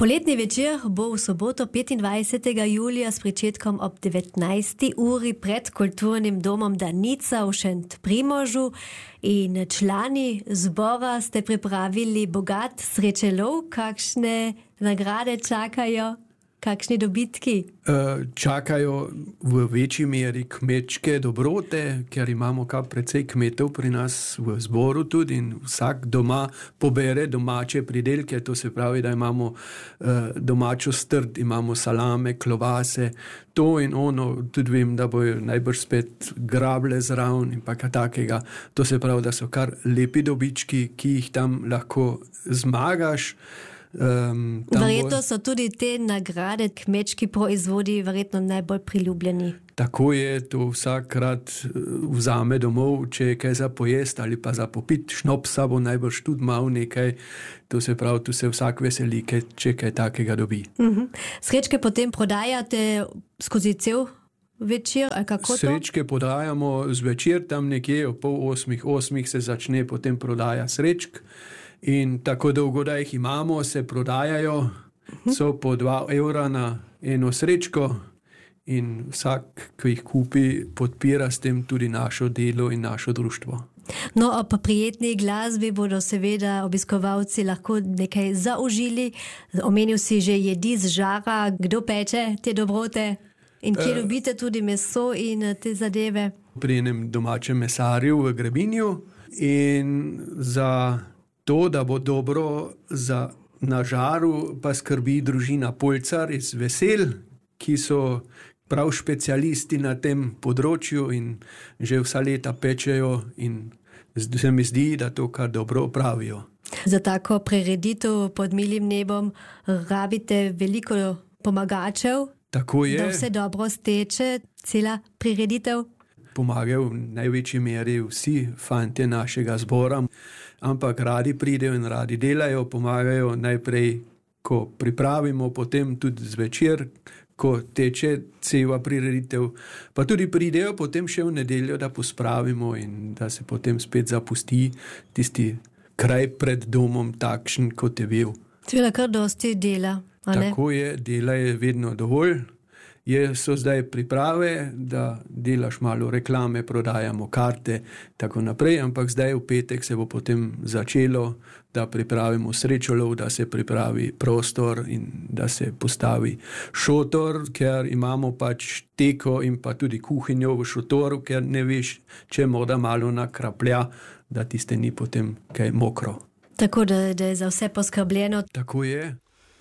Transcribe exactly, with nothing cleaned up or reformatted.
Poletni večer bo v soboto petindvajsetega julija s pričetkom ob devetnajsti uri pred kulturnim domom Danica v Šent Primožu in člani zbora ste pripravili bogat srečelov. Kakšne nagrade čakajo? Kakšni dobitki? Čakajo v večji meri kmečke dobrote, ker imamo kar precej kmetov pri nas v zboru tudi in vsak doma pobere domače pridelke, to se pravi, da imamo domačo strt, imamo salame, klobase, to in ono, tudi vem, da bojo najbrž spet grable zraven in pa kaj takega. To se pravi, da so kar lepi dobički, ki jih tam lahko zmagaš. Um, verjetno so tudi te nagrade, kmečki proizvodi, verjetno najbolj priljubljeni. Tako je, to vsakrat vzame domov, če je kaj za pojest ali pa za popit. Šnopsa bo najbrž tudi mal nekaj, to se pravi, tu se vsak veseli, če kaj takega dobi. Uh-huh. Srečke potem prodajate skozi cel večer, ali kako to? Srečke podajamo zvečer, tam nekje o pol osmih, osmih se začne potem prodaja srečk. In tako dolgo, da jih imamo, se prodajajo, so po dva evra na eno srečko in vsak, ki jih kupi, podpira s tem tudi našo delo in našo društvo. No, ob prijetni glasbi bodo seveda obiskovalci lahko nekaj zaužili. Omenil si že jedi z žara, kdo peče te dobrote in kje uh, dobite tudi meso in te zadeve? Pri enem domačem mesarju v Grebinju in za to, da bo dobro za na žaru, pa skrbi družina Polcar iz Vesel, ki so prav specialisti na tem področju in že vsa leta pečejo in se mi zdi, da to kar dobro opravijo. Za tako prireditev pod milim nebom rabite veliko pomagačev, tako je, da vse dobro steče, cela prireditev. Pomagajo v največji meri vsi fantje našega zbora, ampak radi pridejo in radi delajo, pomagajo najprej, ko pripravimo, potem tudi zvečer, ko teče cela prireditev, pa tudi pridejo potem še v nedeljo, da pospravimo in da se potem spet zapusti tisti kraj pred domom takšen, kot je bil. Seveda kar dosti dela, a ne? Tako je, dela je vedno dovolj. Je, so zdaj priprave, da delaš malo reklame, prodajamo karte, tako naprej, ampak zdaj v petek se bo potem začelo, da pripravimo srečolov, da se pripravi prostor in da se postavi šotor, ker imamo pač teko in pa tudi kuhinjo v šotoru, ker ne veš, če morda malo nakraplja, da tiste ni potem kaj mokro. Tako da, da je za vse poskrbljeno. Tako je.